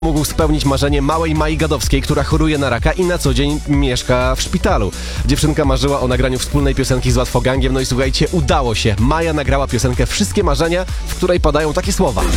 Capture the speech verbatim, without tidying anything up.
mógł spełnić marzenie małej Mai Gadowskiej, która choruje na raka i na co dzień mieszka w szpitalu. Dziewczynka marzyła o nagraniu wspólnej piosenki z Łatwogangiem, no i słuchajcie, udało się. Maja nagrała piosenkę Wszystkie Marzenia, w której padają takie słowa.